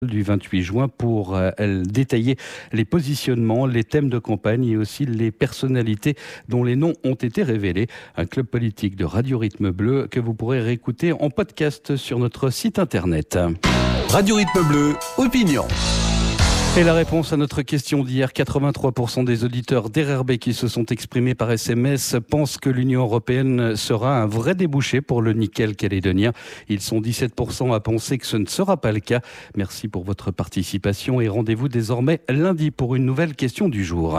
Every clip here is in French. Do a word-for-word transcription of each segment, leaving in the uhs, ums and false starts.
Du vingt-huit juin pour euh, détailler les positionnements, les thèmes de campagne et aussi les personnalités dont les noms ont été révélés. Un club politique de Radio Rythme Bleu que vous pourrez réécouter en podcast sur notre site internet. Radio Rythme Bleu, opinion. Et la réponse à notre question d'hier, quatre-vingt-trois pour cent des auditeurs d'R R B qui se sont exprimés par S M S pensent que l'Union européenne sera un vrai débouché pour le nickel calédonien. Ils sont dix-sept pour cent à penser que ce ne sera pas le cas. Merci pour votre participation et rendez-vous désormais lundi pour une nouvelle question du jour.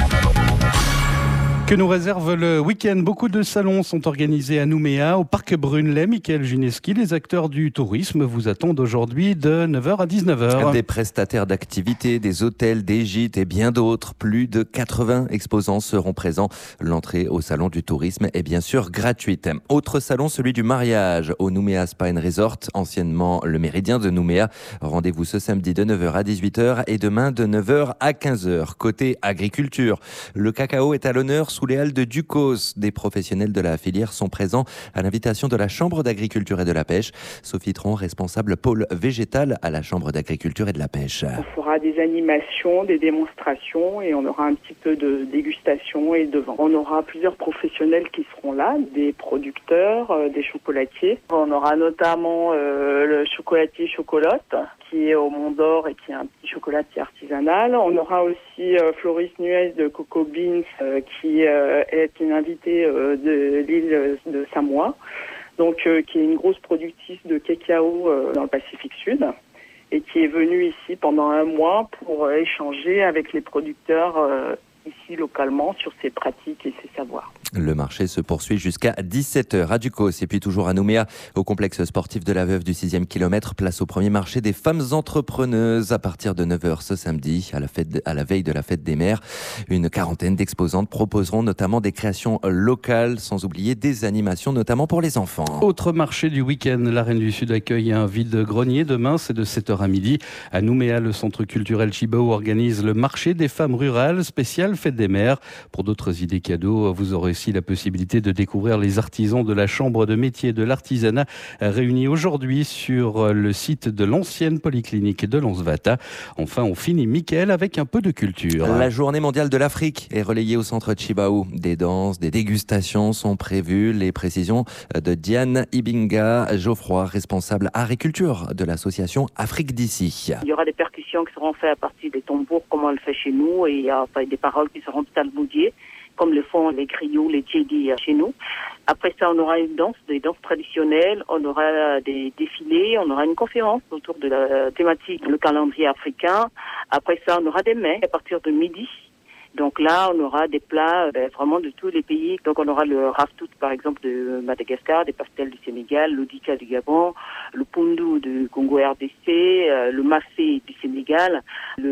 Que nous réserve le week-end? Beaucoup de salons sont organisés à Nouméa, au Parc Brunelay. Michael Gineski, les acteurs du tourisme vous attendent aujourd'hui de neuf heures à dix-neuf heures. Des prestataires d'activités, des hôtels, des gîtes et bien d'autres. Plus de quatre-vingts exposants seront présents. L'entrée au salon du tourisme est bien sûr gratuite. Autre salon, celui du mariage au Nouméa Spa and Resort, anciennement le Méridien de Nouméa. Rendez-vous ce samedi de neuf heures à dix-huit heures et demain de neuf heures à quinze heures. Côté agriculture, le cacao est à l'honneur sous les halles de Ducos. Des professionnels de la filière sont présents à l'invitation de la Chambre d'agriculture et de la pêche. Sophie Tron, responsable pôle végétal à la Chambre d'agriculture et de la pêche. On fera des animations, des démonstrations et on aura un petit peu de dégustation et de vente. On aura plusieurs professionnels qui seront là, des producteurs, euh, des chocolatiers. On aura notamment euh, le chocolatier Chocolotte qui est au Mont d'Or et qui est un petit chocolatier artisanal. On aura aussi euh, Floris Nuez de Coco Beans euh, qui euh, est une invitée euh, de l'île de Samoa, donc euh, qui est une grosse productrice de cacao euh, dans le Pacifique Sud et qui est venue ici pendant un mois pour euh, échanger avec les producteurs euh, ici localement sur ses pratiques et ses savoirs. Le marché se poursuit jusqu'à dix-sept heures à Ducos et puis toujours à Nouméa, au complexe sportif de la Veuve du sixième kilomètre, place au premier marché des femmes entrepreneuses à partir de neuf heures ce samedi, à la, fête, à la veille de la fête des mères. Une quarantaine d'exposantes proposeront notamment des créations locales, sans oublier des animations, notamment pour les enfants. Autre marché du week-end, la Reine du Sud accueille un vide-grenier. Demain, c'est de sept heures à midi. À Nouméa, le centre culturel Chibao organise le marché des femmes rurales, spécial fête des mères. Pour d'autres idées cadeaux, vous aurez aussi la possibilité de découvrir les artisans de la Chambre de métier de l'artisanat réunis aujourd'hui sur le site de l'ancienne polyclinique de Lansvata. Enfin, on finit, Mickaël, avec un peu de culture. La journée mondiale de l'Afrique est relayée au centre Chibao. Des danses, des dégustations sont prévues. Les précisions de Diane Ibinga Geoffroy, responsable art et culture de l'association Afrique d'ici. Il y aura des percussions qui seront faites à partir des tambours, comme on le fait chez nous, et il y a des paroles qui seront talmoudiées, comme le font les griots, les djedis chez nous. Après ça, on aura une danse, des danses traditionnelles, on aura des défilés, on aura une conférence autour de la thématique, le calendrier africain. Après ça, on aura des mets à partir de midi. Donc là, on aura des plats ben, vraiment de tous les pays. Donc on aura le raftout, par exemple, de Madagascar, des pastels du Sénégal, l'odika du Gabon, le pundu du Congo R D C, euh, le mafé du Sénégal,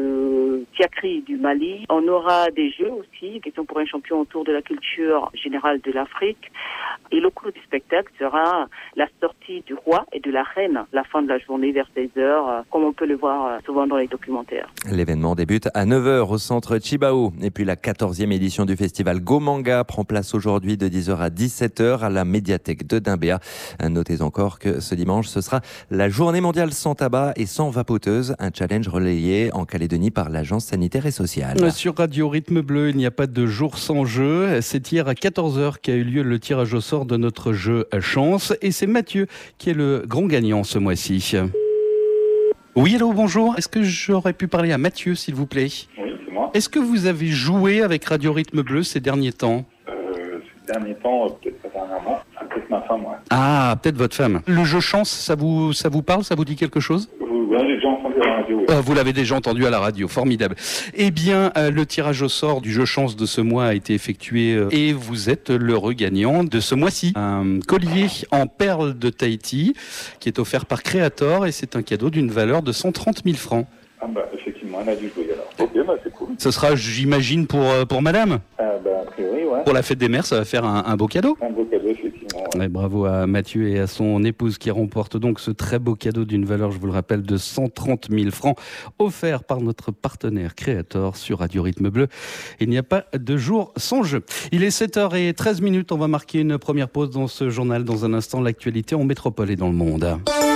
le tiakri du Mali. On aura des jeux aussi, question pour un champion autour de la culture générale de l'Afrique. Et le clou du spectacle sera la sortie du roi et de la reine, la fin de la journée vers seize heures, comme on peut le voir souvent dans les documentaires. L'événement débute à neuf heures au centre Chibao. Et puis la quatorzième édition du festival Go Manga prend place aujourd'hui de dix heures à dix-sept heures à la médiathèque de Dimbéa. Notez encore que ce dimanche, ce sera la journée mondiale sans tabac et sans vapoteuse, un challenge relayé en Calédonie par l'Agence sanitaire et sociale. Sur Radio Rythme Bleu, il n'y a pas de jour sans jeu. C'est hier à quatorze heures qu'a eu lieu le tirage au sort de notre jeu Chance. Et c'est Mathieu qui est le grand gagnant ce mois-ci. Oui, allô, bonjour. Est-ce que j'aurais pu parler à Mathieu, s'il vous plaît ? Oui, c'est moi. Est-ce que vous avez joué avec Radio Rythme Bleu ces derniers temps ? Euh, ces derniers temps, euh, peut-être pas dernièrement. Ah, peut-être ma femme, ouais. Ah, peut-être votre femme. Le jeu Chance, ça vous, ça vous parle ? Ça vous dit quelque chose ? Vous, ouais, j'ai déjà entendu à la radio. Oui. Euh, vous l'avez déjà entendu à la radio, formidable. Eh bien, euh, le tirage au sort du jeu Chance de ce mois a été effectué euh, et vous êtes l'heureux gagnant de ce mois-ci. Un collier en perles de Tahiti qui est offert par Creator et c'est un cadeau d'une valeur de cent trente mille francs. Ah bah, effectivement, on a dû jouer alors. Ok, bah c'est cool. Ce sera, j'imagine, pour, euh, pour madame. Ah bah, a priori, ouais. Pour la fête des mères, ça va faire un, un beau cadeau. Un beau cadeau, effectivement. Ouais. Ouais, bravo à Mathieu et à son épouse qui remportent donc ce très beau cadeau d'une valeur, je vous le rappelle, de cent trente mille francs, offert par notre partenaire Creator sur Radio Rythme Bleu. Il n'y a pas de jour sans jeu. Il est sept heures treize minutes, on va marquer une première pause dans ce journal. Dans un instant, l'actualité en métropole et dans le monde.